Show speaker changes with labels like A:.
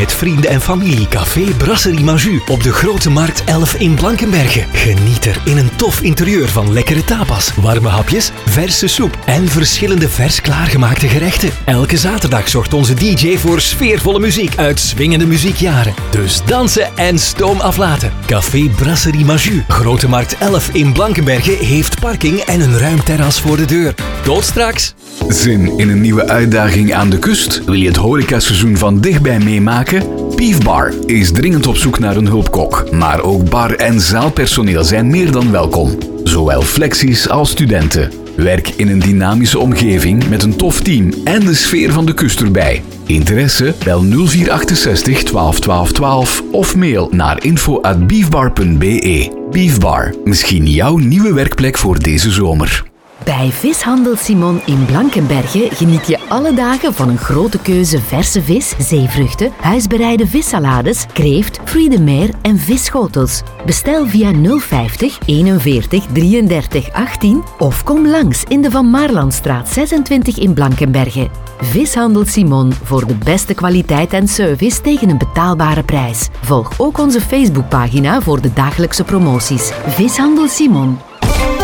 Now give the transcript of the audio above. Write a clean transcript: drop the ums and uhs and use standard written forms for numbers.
A: met vrienden en familie Café Brasserie Maju op de Grote Markt 11 in Blankenberge. Geniet er in een tof interieur van lekkere tapas, warme hapjes, verse soep en verschillende vers klaargemaakte gerechten. Elke zaterdag zorgt onze DJ voor sfeervolle muziek uit swingende muziekjaren. Dus dansen en stoom aflaten. Café Brasserie Maju, Grote Markt 11 in Blankenberge heeft parking en een ruim terras voor de deur. Tot straks!
B: Zin in een nieuwe uitdaging aan de kust? Wil je het horecaseizoen van dichtbij meemaken? Beef Bar is dringend op zoek naar een hulpkok. Maar ook bar- en zaalpersoneel zijn meer dan welkom. Zowel flexies als studenten. Werk in een dynamische omgeving met een tof team en de sfeer van de kust erbij. Interesse? Bel 0468 12 12 12 of mail naar info@beefbar.be. Beef Bar, misschien jouw nieuwe werkplek voor deze zomer.
C: Bij Vishandel Simon in Blankenberge geniet je alle dagen van een grote keuze verse vis, zeevruchten, huisbereide vissalades, kreeft, fruits de mer en visschotels. Bestel via 050 41 33 18 of kom langs in de Van Maarlandstraat 26 in Blankenberge. Vishandel Simon voor de beste kwaliteit en service tegen een betaalbare prijs. Volg ook onze Facebookpagina voor de dagelijkse promoties. Vishandel Simon.